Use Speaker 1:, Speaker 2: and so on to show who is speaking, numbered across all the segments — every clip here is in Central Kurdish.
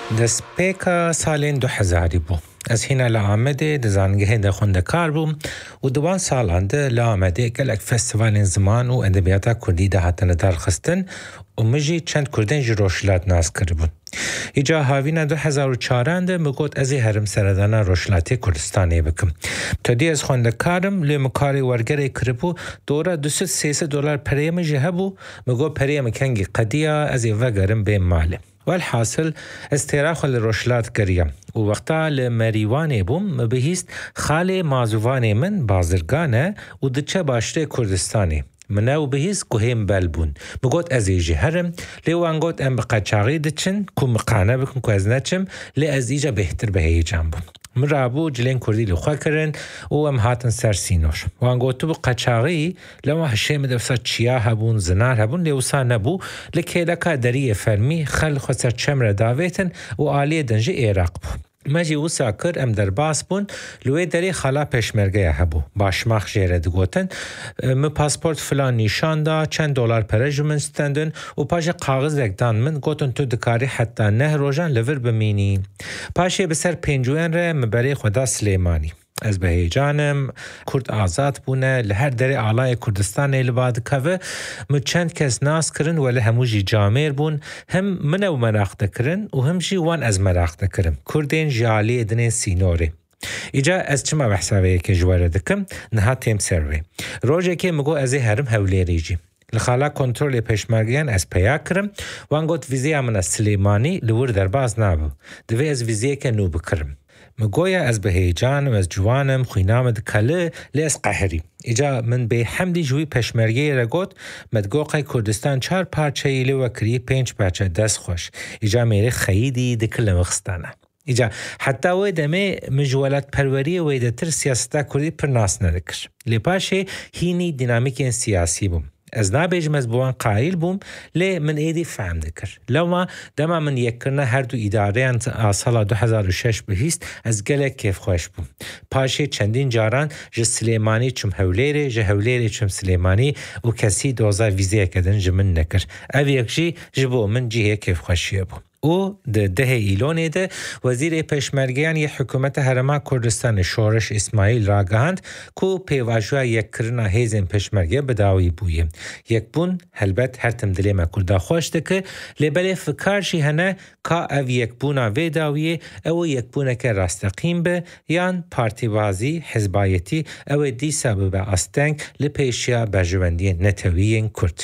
Speaker 1: دەستپێکە ساڵێن 2000 بوو. ئەس هینە لە ئامەدێ دەزانگەهێنە خوێندەکار بووم و دوان ساڵاندا لە ئامەدێ گەلێک فێستیڤالên زمان و ئەدەبیاتا کوردی داهاتنە دارخستن و مژی چەند کوردێنجی ڕۆژهەلات ناز کردبوون. ئیجا هاوینە 2004 مگوت ئەزێ هەرم سەردانە ڕۆژهەلاتی کوردستانê bikim. تۆدی ئەس خوێندەکارم لێ مکاری وەرگەرێ کردبوو دۆرە $200-300 پەرەیە مژی هەبوو مگۆ پەرەیە کەنگی قەدیە ئەزێ ڤەگەرم بێ مالێ. والحاصل استێراخۆ لە ڕۆژهەلات کردیە و وەختا لە مەریوانێ بووم بەهیست خالێ مازووانێ من بازرگانە و دچە باشترێ کوردستانê. منە و بەهیست گوهێم بەل بوون. بگوت ئەزێژی هەرم لێ وانگوت ئەم بە قەچاغی دچن کو مقانە بکن کو ئەز نەچم لێ ئەز ئیجا بهتر بە هەیەجان بوون. من رابوو جلێن کوردی لەخوا کردن و ئەم هاتن سەر سینۆر. وانگوت بوو قەچاغی لەوە هەشێمە دەفسە چیا هەبوون زنار هەبوون لێوسا نەبوو لە کێلەکە دەریە فەرمی خەل خۆسەر چەمرە داوێتن و ئالێ دەنجی عێراق بوو. مەجی وسا کرد ئەم دەرباس بوون لوێ دەرێ خەلا پێشمەرگەیە هەبوو. باشماخ ژێرە دگوتن من پاسپۆرت فلان نیشاندا چەند $100 پەرەژ من ستەندن و پاشە قاغزێکدان من گوتن تو دکاری حتا 9 ڕۆژان لەڤر بمینی. پاشێ بەسەر پێنجوێن رێ مبەرێ خۆدا سلێمانی. ئەس بە هێجانم کورد ئازاد بوونە لە هەر دەرێ ئاڵایە کوردستانê li ba dikeve min çend kes nas kirin و li hemû jî camêr bûn hem min ew meraq dikirin û hem jî wan ez meraq dikirim Kurdên ji aliyê dinên sînorê. Îca ez çima hesaveyekê ji were dikim niha têm ser wê. Rojekê min got ez ê herim Hewlêrê jî. Li xala kontrolê pêşmergeyan ez peya kirim wan got vîzeya min a Silêmanî li wir derbas nabû. Divê ez vîzeyeke nû bikirim. مگویا از به هیجان و از جوانم خوینام دکله لیس قهری. ایجا من به حمدی جوی پشمرگی رگوت مدگوقای کردستان 4 پارچه‌ای لی و کری 5 پارچه دست خوش. ایجا میره خیدی دکله مخستانه. ایجا حتی وی دمه مجولات پروری وی دتر سیاستا کردی پر ناس ندکر. لی پاشه هینی دینامیکین سیاسی بوم. از نابیجم از بوان قائل بوم لی من ایدی فهم دکر. لما دما من یکرنه هر دو اداره سال 2006 بهیست از گله کیف خوش بوم. پاشه چندین جاران جه سلیمانی چم هولیره جه هولیره چم سلیمانی و کسی دوزا ویزه کدن جمن نکر. اوی اکشی جبو من جیه کیف خوشیه بوم. او ده ایلونه ده وزیر پشمرگیان یه حکومت هرما کردستان شورش اسماعیل راگهاند کو پیواژویا یک کرنا هیزن پشمرگی بداوی بویم. یک بون هلبت هر تم دلیم کردا خوش دکه لبله فکرشی هنه کا او یک بونا ویداویه او یک بونه که راستقیم به یان پارتی بازی حزبایتی او دی سبب استنگ لپیشیا برجوندی نتویین کرد.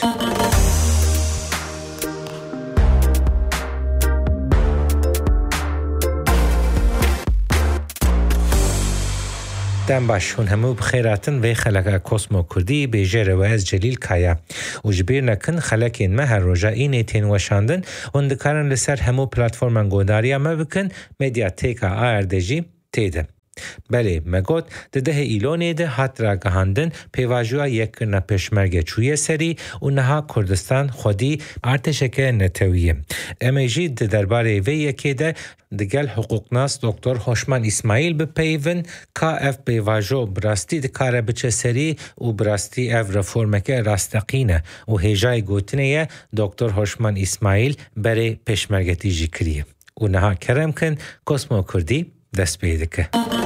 Speaker 1: دم باشون همو بخیراتن و خلق کوسمو کردی به جروز جلیل کایا و جبیر نکن خلقین ما هر روزا اینه تین وشاندن وندکارن لسر همو پلتفرمان گوداریا ما بکن مدیاتیکا آردجی تیده. بله مگوت ده ایلونه ده هات را گهاندن پیواژویا یک کرنا پشمرگه چویه سری و نها کردستان خودی ارتشکه نتویه. امیجی ده درباره وی یکی ده دگل حقوقناس دکتر هوشمان اسماعیل بپیون که اف پیواژو براستی دکاره بچه سری و براستی اف رفورمکه راستقینه و هیجای گوتنیه دکتر هوشمان اسماعیل بره پشمرگتی جی کریه. و نها کرم کن کسمو کردی دست پیده که.